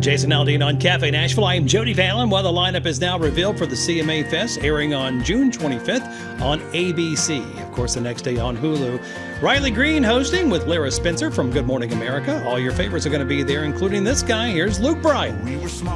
Jason Aldean on Cafe Nashville. I am Jody Fallon. Well, the lineup is now revealed for the CMA Fest, airing on June 25th on ABC. Of course, the next day on Hulu. Riley Green hosting with Lyra Spencer from Good Morning America. All your favorites are going to be there, including this guy. Here's Luke Bryan.